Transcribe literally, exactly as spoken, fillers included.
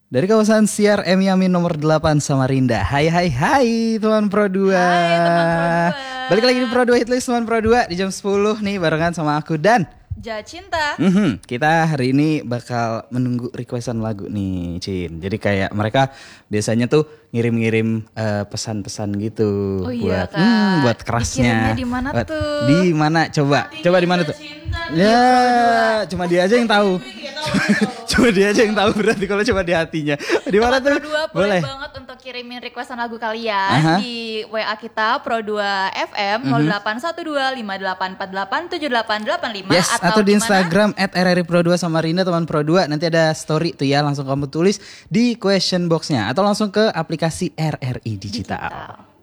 Dari kawasan Siar M Yamin nomor delapan Samarinda. Hai hai hai teman Pro dua. Hai teman Pro dua. Balik lagi di Pro dua Hitlist teman Pro dua di jam sepuluh nih barengan sama aku dan Jacinta. Mm-hmm. Kita hari ini bakal menunggu requestan lagu nih, Cin. Jadi kayak mereka biasanya tuh ngirim-ngirim uh, pesan-pesan gitu oh buat iya, Kak. Hmm, buat kerasnya. Dikirimnya di mana buat, tuh? Di mana? Coba, Hatinya coba di mana tuh? Ya, cuma dia aja yang tahu. Cuma dia aja yang tahu berarti kalau cuma di hatinya. Di mana tuh? Pro dua boleh banget untuk kirimin requestan lagu kalian Aha. di W A kita Pro dua F M nol delapan satu dua lima delapan empat delapan tujuh delapan delapan lima Yes, atau, atau di Instagram at r r i pro dua Samarinda teman Pro dua. Nanti ada story tuh ya, langsung kamu tulis di question box-nya atau langsung ke aplikasi R R I Digital. Digital.